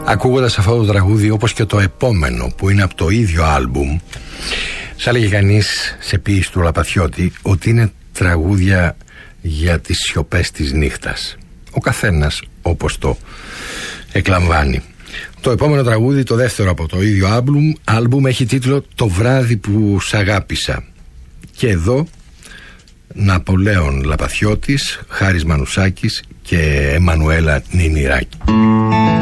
ακούγοντας αυτό το τραγούδι, όπως και το επόμενο που είναι από το ίδιο άλμπουμ, θα έλεγε κανείς σε ποίηση του Λαπαθιώτη ότι είναι τραγούδια για τις σιωπές της νύχτας. Ο καθένας όπως το εκλαμβάνει. Το επόμενο τραγούδι, το δεύτερο από το ίδιο άλμπουμ, έχει τίτλο «Το βράδυ που σ' αγάπησα». Και εδώ Ναπολέων Λαπαθιώτης, Χάρης Μανουσάκης και Εμμανουέλα Νινηράκη.